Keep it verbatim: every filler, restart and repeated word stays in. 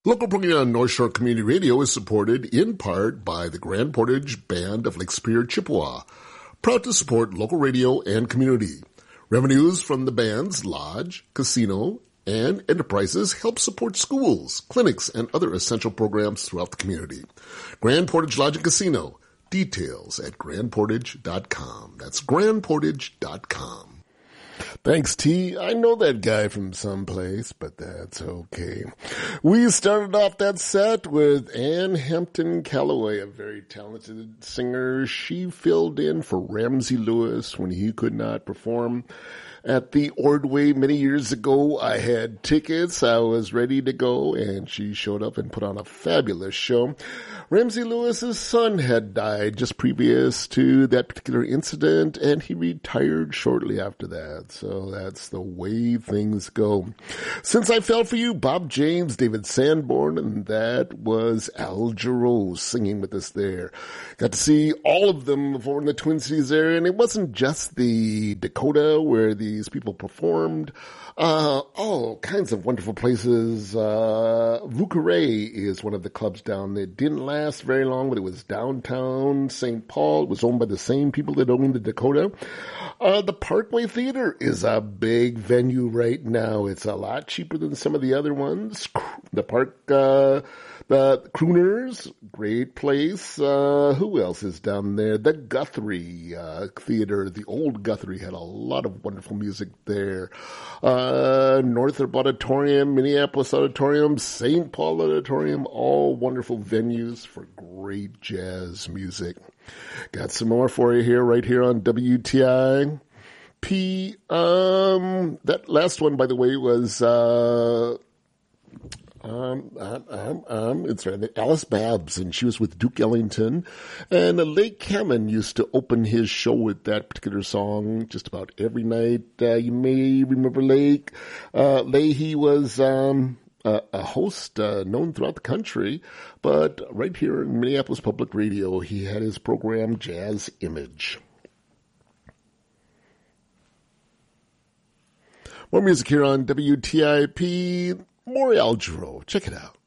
Local programming on North Shore Community Radio is supported in part by the Grand Portage Band of Lake Superior, Chippewa, proud to support local radio and community. Revenues from the band's lodge, casino, and enterprises help support schools, clinics, and other essential programs throughout the community. Grand Portage Lodge and Casino. Details at grand portage dot com. That's grand portage dot com. Thanks, T. I know that guy from someplace, but that's okay. We started off that set with Ann Hampton Calloway, a very talented singer. She filled in for Ramsey Lewis when he could not perform at the Ordway many years ago. I had tickets. I was ready to go, and she showed up and put on a fabulous show. Ramsey Lewis's son had died just previous to that particular incident, and he retired shortly after that. So that's the way things go. Since I Fell for You, Bob James, David Sanborn, and that was Al Jarreau singing with us there. Got to see all of them before in the Twin Cities area, and it wasn't just the Dakota where these people performed. Uh, all kinds of wonderful places. Uh, Vucare is one of the clubs down there. It didn't last very long, but it was downtown Saint Paul. It was owned by the same people that own the Dakota. Uh, the Parkway Theater is a big venue right now. It's a lot cheaper than some of the other ones. The Park, uh, the Crooners, great place. Uh, who else is down there? The Guthrie, uh, Theater. The old Guthrie had a lot of wonderful music there. Uh, Northrop Auditorium, Minneapolis Auditorium, Saint Paul Auditorium, all wonderful venues for great jazz music. Got some more for you here, right here on W T I P. Um, that last one, by the way, was, uh, Um, um, um, um, it's right, Alice Babs, and she was with Duke Ellington. And uh, Lake Hammond used to open his show with that particular song just about every night. Uh, you may remember Lake. Uh, Leahy was um, a, a host uh, known throughout the country, but right here in Minneapolis Public Radio, he had his program Jazz Image. More music here on W T I P. More Al Jarreau. Check it out.